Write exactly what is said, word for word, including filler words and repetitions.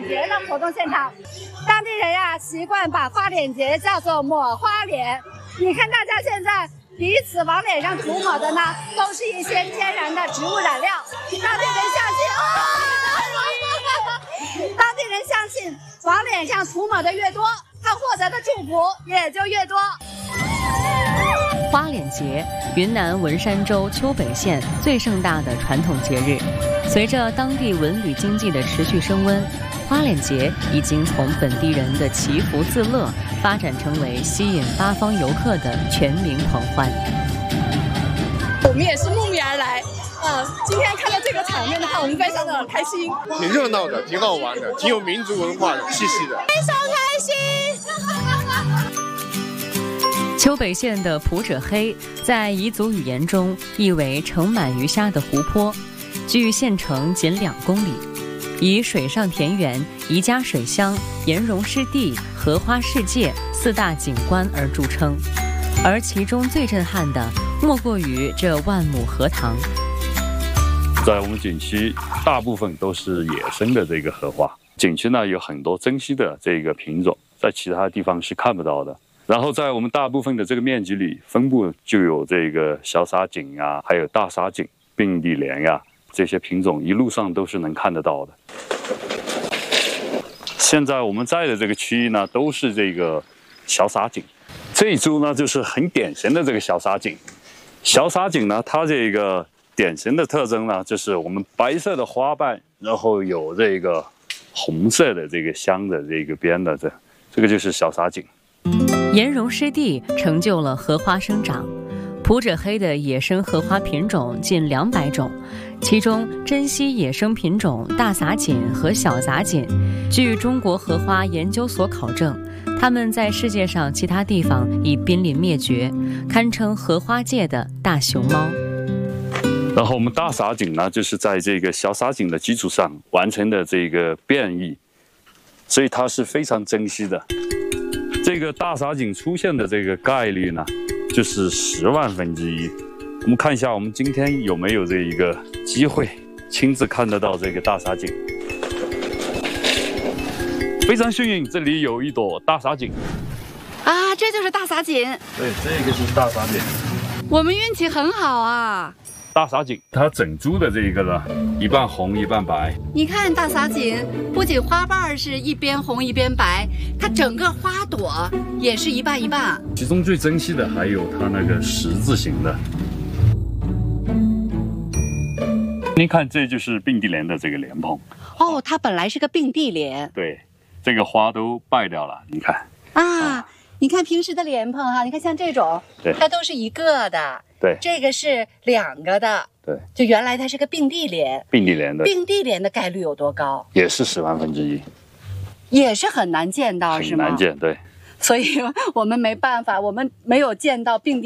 脸节的活动现场。当地人呀、啊、习惯把花脸节叫做抹花脸。你看大家现在彼此往脸上涂抹的呢，都是一些天然的植物染料。当地人相信啊，当地人相信往脸上涂抹的越多，他获得的祝福也就越多。 花脸节，云南文山州丘北县最盛大的传统节日。随着当地文旅经济的持续升温，花脸节已经从本地人的祈福自乐，发展成为吸引八方游客的全民狂欢。 我们也是慕名而来，啊，今天看到这个场面的话，我们非常的开心。 挺热闹的，挺好玩的，挺有民族文化的气息的， 非常开心。 丘北县的普者黑，在彝族语言中意为盛满鱼虾的湖泊，距县城仅两公里，以水上田园、宜家水乡、岩溶湿地、荷花世界四大景观而著称。而其中最震撼的，莫过于这万亩荷塘。 在我们景区，大部分都是野生的这个荷花。景区呢有很多珍稀的这个品种，在其他地方是看不到的。然后在我们大部分的这个面积里，分布就有这个小撒锦啊，还有大撒锦、并蒂莲呀、啊、这些品种，一路上都是能看得到的。现在我们在的这个区域呢，都是这个小撒锦。这一株呢，就是很典型的这个小撒锦。小撒锦呢，它这个典型的特征呢，就是我们白色的花瓣，然后有这个红色的这个香的这个边的，这这个就是小撒锦。 岩溶湿地成就了荷花生长，普者黑的野生荷花品种近两百种，其中珍稀野生品种大撒锦和小撒锦，据中国荷花研究所考证，它们在世界上其他地方已濒临灭绝，堪称荷花界的大熊猫。 然后我们大撒锦呢，就是在这个小撒锦的基础上完成的这个变异，所以它是非常珍稀的。这个大撒锦出现的这个概率呢，就是十万分之一。我们看一下，我们今天有没有这一个机会亲自看得到这个大撒锦？非常幸运，这里有一朵大撒锦。 啊，这就是大撒锦。 对，这个是大撒锦。 我们运气很好啊。 大撒锦，它整株的这个呢，一半红一半白。 你看大撒锦，不仅花瓣是一边红一边白，它整个花朵也是一半一半。 其中最珍稀的还有它那个十字形的。您看，这就是并蒂莲的这个莲蓬。 哦，它本来是个并蒂莲。 对，这个花都败掉了，你看。 啊，啊你看平时的莲蓬哈，你看像这种， 对， 它都是一个的。 对， 这个是两个的。 对， 就原来它是个并蒂莲。 并蒂莲的。 并蒂莲的概率有多高？ 也是十万分之一。 也是很难见到，是吗？ 很难见，对。 所以我们没办法，我们没有见到并蒂。